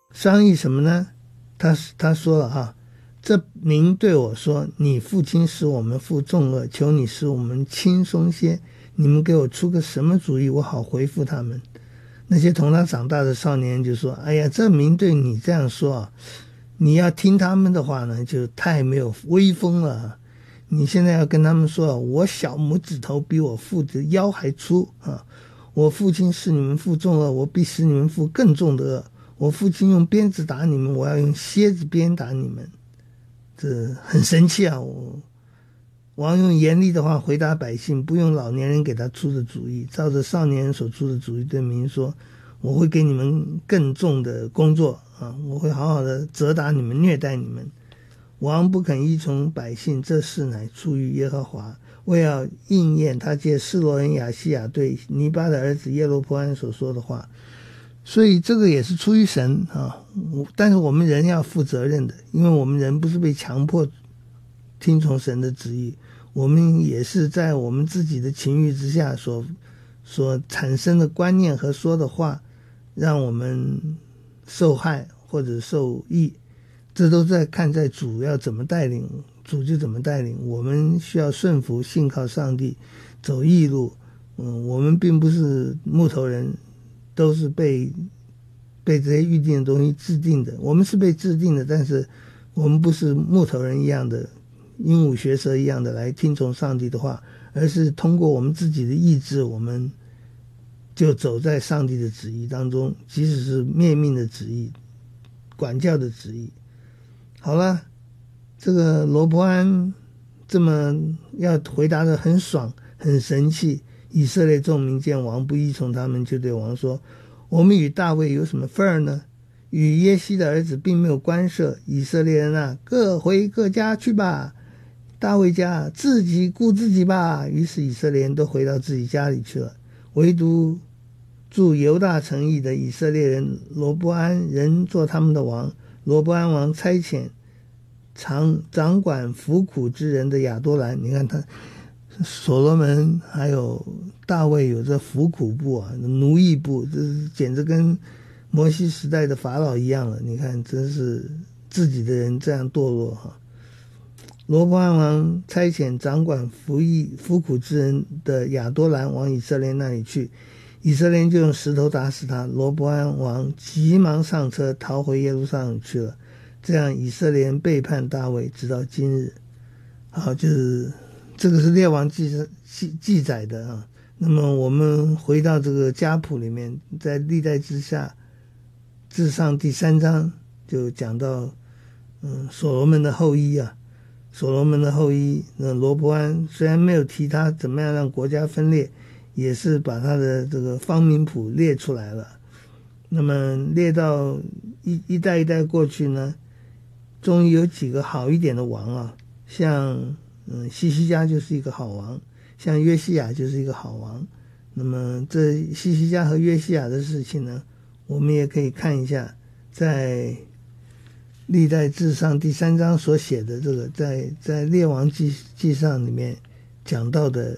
商议什么呢？他说了啊，这民对我说：“你父亲使我们负重恶，求你使我们轻松些。你们给我出个什么主意，我好回复他们。”那些同他长大的少年人就说：“哎呀，这民对你这样说啊，你要听他们的话呢，就太没有威风了。你现在要跟他们说，我小拇指头比我父的腰还粗啊！我父亲使你们负重恶，我必使你们负更重的恶。我父亲用鞭子打你们，我要用蝎子鞭打你们。”这很生气啊！王用严厉的话回答百姓，不用老年人给他出的主意，照着少年人所出的主意对民说：“我会给你们更重的工作啊！我会好好的责打你们，虐待你们。”王不肯依从百姓，这事乃出于耶和华，为要应验他借示罗人亚西亚对尼巴的儿子耶罗波安所说的话。所以这个也是出于神啊，但是我们人要负责任的，因为我们人不是被强迫听从神的旨意，我们也是在我们自己的情欲之下所产生的观念和说的话，让我们受害或者受益。这都在看在主要怎么带领，主就怎么带领。我们需要顺服，信靠上帝，走义路。我们并不是木头人，都是被这些预定的东西制定的。我们是被制定的，但是我们不是木头人一样的鹦鹉学舌一样的来听从上帝的话，而是通过我们自己的意志，我们就走在上帝的旨意当中，即使是灭命的旨意，管教的旨意。好了，这个罗波安这么要回答的很爽很神气，以色列众民见王不依从他们，就对王说：“我们与大卫有什么份儿呢？与耶西的儿子并没有关涉。以色列人啊，各回各家去吧，大卫家自己顾自己吧。”于是以色列人都回到自己家里去了，唯独住犹大城邑的以色列人罗波安仍做他们的王。罗波安王差遣掌管服苦之人的亚多兰，你看他所罗门还有大卫有这服苦部啊，奴役部，这简直跟摩西时代的法老一样了。你看，真是自己的人这样堕落哈。罗波安王差遣掌管服苦之人的亚多兰往以色列那里去，以色列人就用石头打死他。罗波安王急忙上车逃回耶路撒冷去了。这样以色列人背叛大卫，直到今日。好，就是这个是列王记载的啊。那么我们回到这个家谱里面，在历代之下至上第3章就讲到所罗门的后裔啊。所罗门的后裔罗波安虽然没有提他怎么样让国家分裂，也是把他的这个方民谱列出来了。那么列到一代一代过去呢，终于有几个好一点的王啊，像西西家就是一个好王，像约西亚就是一个好王。那么这西西家和约西亚的事情呢，我们也可以看一下，在历代志上第3章所写的这个在列王记上里面讲到的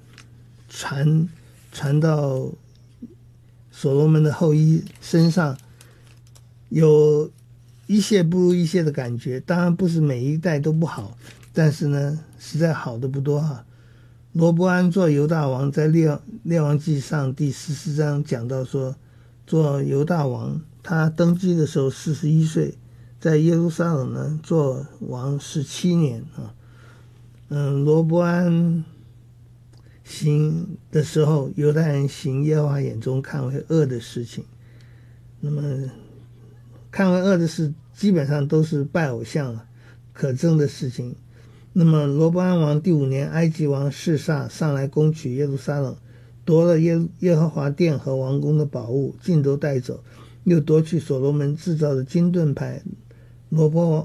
传到所罗门的后裔身上，有一些不如一些的感觉。当然不是每一代都不好，但是呢实在好的不多哈。罗波安做犹大王，在列王记上第14章讲到说，做犹大王他登基的时候41岁，在耶路撒冷呢做王17年啊。罗波安行的时候，犹太人行耶和华眼中看为恶的事情。那么看为恶的事基本上都是拜偶像了，可憎的事情。那么罗波安王第5年，埃及王示撒上来攻取耶路撒冷，夺了耶和华殿和王宫的宝物，尽都带走，又夺去所罗门制造的金盾牌。罗波